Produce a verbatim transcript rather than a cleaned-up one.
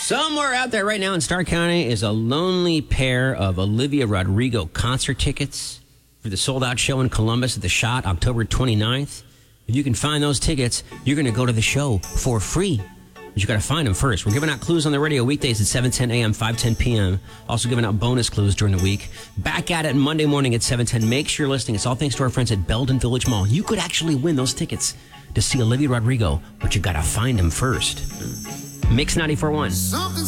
Somewhere out there right now in Stark County is a lonely pair of Olivia Rodrigo concert tickets for the sold-out show in Columbus at the Shot, October twenty-ninth. If you can find those tickets, you're going to go to the show for free. But you got to find them first. We're giving out clues on the radio weekdays at seven ten a.m., five ten p.m. Also giving out bonus clues during the week. Back at it Monday morning at seven ten. Make sure you're listening. It's all thanks to our friends at Belden Village Mall. You could actually win those tickets to see Olivia Rodrigo, but you got to find them first. Mix ninety-four point one.